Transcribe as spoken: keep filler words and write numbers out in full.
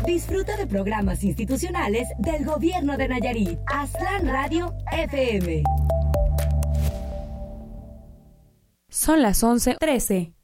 Disfruta de programas institucionales del Gobierno de Nayarit. Aztlán Radio F M. Son las once trece.